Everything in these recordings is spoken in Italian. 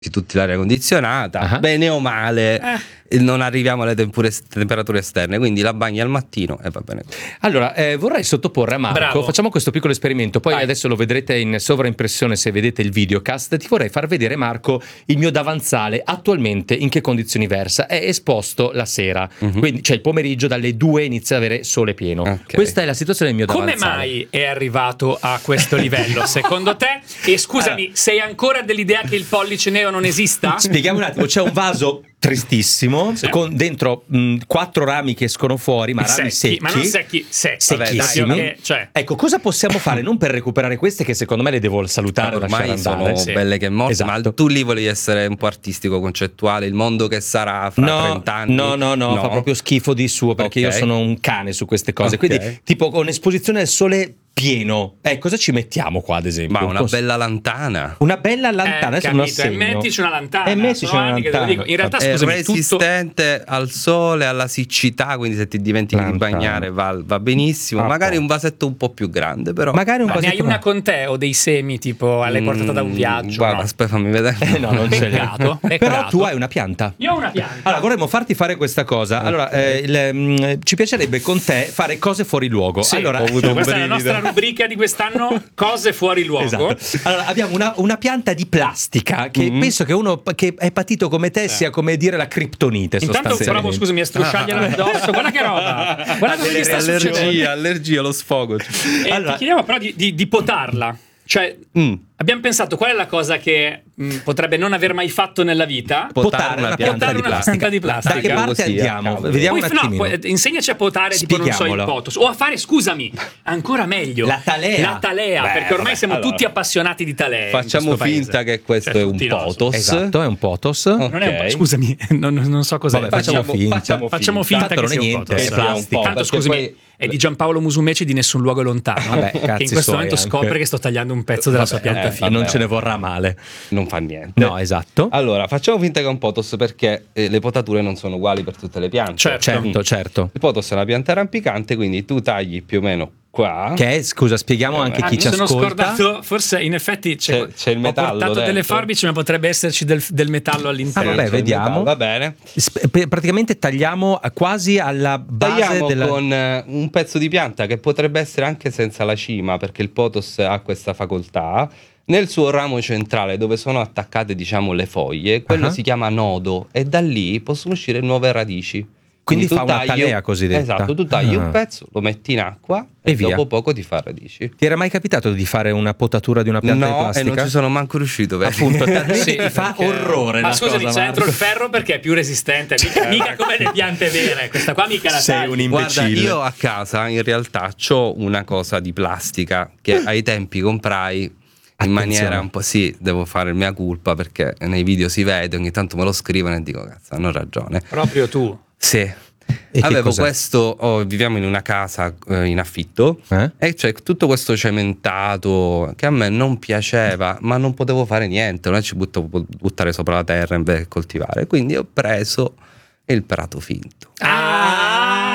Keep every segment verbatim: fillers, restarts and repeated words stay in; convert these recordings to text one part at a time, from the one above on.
tutti l'aria condizionata, uh-huh. bene o male eh. non arriviamo alle tempure, temperature esterne, quindi la bagni al mattino e va bene. Allora eh, vorrei sottoporre a Marco, Bravo. facciamo questo piccolo esperimento, poi Vai. adesso lo vedrete in sovraimpressione se vedete il videocast. Ti vorrei far vedere, Marco, il mio davanzale attualmente in che condizioni versa. È esposto la sera, uh-huh. quindi cioè il pomeriggio dalle due inizia ad avere sole pieno. Okay. Questa è la situazione del mio Come davanzale. Come mai è arrivato a questo livello secondo te? E scusami, allora, sei ancora dell'idea che il pollice nero non esista? Spieghiamo un attimo, c'è un vaso tristissimo, sì. con dentro mh, quattro rami che escono fuori, ma rami secchi, ma non secchi, secchi. secchissimi. Vabbè, dai, cioè. Ecco, cosa possiamo fare? Non per recuperare queste, che secondo me le devo salutare, ormai sono sì. belle che morte, esatto. ma tu lì volevi essere un po' artistico, concettuale, il mondo che sarà fra no, trenta anni. No, no, no, no, fa proprio schifo di suo, perché okay. io sono un cane su queste cose, okay. quindi tipo con esposizione al sole pieno. Eh, cosa ci mettiamo qua, ad esempio? Ma una Cos- bella lantana. Una bella lantana, eh, capito, e mettici una lantana. E mettici una lantana. Dico. In realtà, è scusami, resistente tutto... al sole, alla siccità, quindi se ti dimentichi lantana. di bagnare va, va benissimo. Ah, magari po'. un vasetto un po' più grande, però. Magari un Ma vasetto ne hai una con te o dei semi tipo l'hai portata da un viaggio? Guarda, no? aspetta, fammi vedere. Eh, no, non ce l'ho. Però tu hai una pianta. Io ho una pianta. Allora, vorremmo farti fare questa cosa. Allora, eh, il, mh, ci piacerebbe con te fare cose fuori luogo. Sì, allora, questa è la nostra rubrica di quest'anno. Cose fuori luogo. Esatto. Allora abbiamo una, una pianta di plastica che mm-hmm. penso che uno che è patito come te eh. sia come dire la criptonite. Intanto provo, scusami, a strusciargliela addosso. Guarda che roba. Guarda cosa gli sta allergia, succedendo. Allergia, lo sfogo. E allora, ti chiediamo però di, di, di potarla. Cioè, mm. abbiamo pensato qual è la cosa che mh, potrebbe non aver mai fatto nella vita? Potare una, pianta, potare di una plastica. pianta di plastica. Da che parte andiamo? Cavolo. Vediamo Poi, un attimino. No, insegnaci a potare tipo non so il potos o a fare, scusami, ancora meglio. La talea. La talea, Beh, perché ormai vabbè, siamo allora. tutti appassionati di talee. Facciamo finta paese. che questo cioè, è un potos. Esatto, è un potos. Okay. Non è un, scusami, non, non so cos'è. Vabbè, facciamo, facciamo finta. Facciamo, facciamo finta, finta che non è sia niente, un è potos. plastica. Tanto scusami, poi... è di Giampaolo Musumeci di Nessun luogo lontano. Vabbè, che in questo momento anche. scopre che sto tagliando un pezzo della vabbè, sua pianta eh, fina. non ce ne vorrà male. Non fa niente. No, esatto. Allora, facciamo finta che è un potos perché eh, le potature non sono uguali per tutte le piante. Certo, certo, certo. Il potos è una pianta rampicante, quindi tu tagli più o meno qua. Che è, scusa, spieghiamo eh, anche ah, chi ci sono ascolta. Scordato, forse in effetti c'è, c'è, c'è il metallo. Ho portato dentro. delle forbici, ma potrebbe esserci del, del metallo all'interno. Ah, vabbè, vediamo. Va bene. Sp- praticamente tagliamo quasi alla base Tagliamo della... con eh, un pezzo di pianta che potrebbe essere anche senza la cima, perché il potos ha questa facoltà. Nel suo ramo centrale, dove sono attaccate, diciamo, le foglie, quello uh-huh. si chiama nodo, e da lì possono uscire nuove radici. Quindi, Quindi fa una talea cosiddetta. Esatto, tu tagli ah. un pezzo, lo metti in acqua e, e via. dopo poco ti fa radici. Ti era mai capitato di fare una potatura di una pianta no, di plastica? No, e non ci sono manco riuscito. Vedi? Appunto, sì, mi fa perché... orrore. Ma scusami, cosa, c'è dentro il ferro perché è più resistente. Mica, mica come le piante vere. Questa qua mica la sei tagli. un imbecille. Guarda, io a casa in realtà c'ho una cosa di plastica che ai tempi comprai. In Attenzione. maniera un po' sì, devo fare il mea culpa perché nei video si vede, ogni tanto me lo scrivono e dico cazzo, hanno ragione. Proprio tu. Sì. E avevo questo, oh, viviamo in una casa eh, in affitto eh? e c'è tutto questo cementato che a me non piaceva, ma non potevo fare niente, non è ci butto, buttare sopra la terra invece che coltivare, quindi ho preso il prato finto. Ah!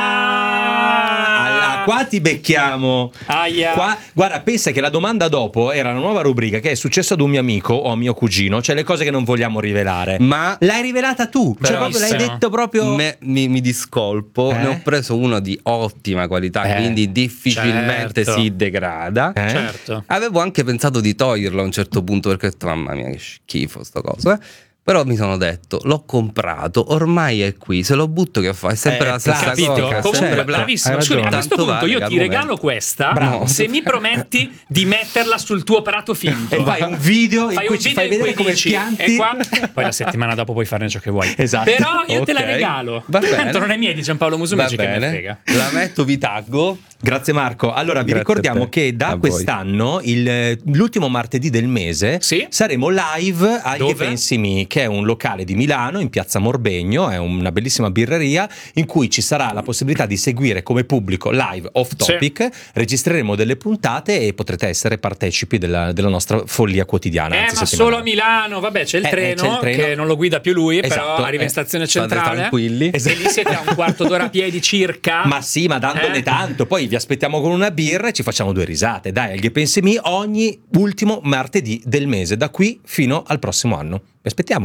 Qua ti becchiamo. Aia. Qua, guarda, pensa che la domanda dopo era una nuova rubrica che è successo ad un mio amico o a mio cugino, cioè le cose che non vogliamo rivelare. Ma l'hai rivelata tu, cioè proprio l'hai detto proprio. Me, mi, mi discolpo, eh? ne ho preso uno di ottima qualità, eh? quindi difficilmente certo. si degrada. Eh? Certo. Avevo anche pensato di toglierlo a un certo punto perché ho detto mamma mia che schifo sto coso, eh? Però mi sono detto, l'ho comprato, ormai è qui, se lo butto che fa? È sempre eh, la stessa capito? cosa. Comunque, sempre bravissimo. Scusi, a questo punto vale, io ti regalo questa Bravo. se mi prometti di metterla sul tuo prato finto. E fai un video fai in cui un ci video fai vedere come dici, pianti. E qua, poi la settimana dopo puoi farne ciò che vuoi. Esatto. Però io te la Okay. regalo. Va bene. Tanto non è mia, di Giampaolo Musumeci, che me ne frega. La metto, vi taggo. Grazie Marco. Allora vi Grazie ricordiamo che da A quest'anno il, l'ultimo martedì del mese Sì? saremo live agli Dove? Pensi Mi, che che è un locale di Milano in piazza Morbegno, è una bellissima birreria in cui ci sarà la possibilità di seguire come pubblico live off topic, sì. Registreremo delle puntate e potrete essere partecipi della, della nostra follia quotidiana. Eh, anzi, ma solo a Milano, vabbè, c'è il, eh, treno, c'è il treno che non lo guida più lui, esatto, però arriva in eh, stazione centrale. Tranquilli. E lì siete a un quarto d'ora a piedi circa. Ma sì, ma dandone eh? tanto. Poi vi aspettiamo con una birra e ci facciamo due risate. Dai, al Che Pensi Mi ogni ultimo martedì del mese, da qui fino al prossimo anno. Vi aspettiamo.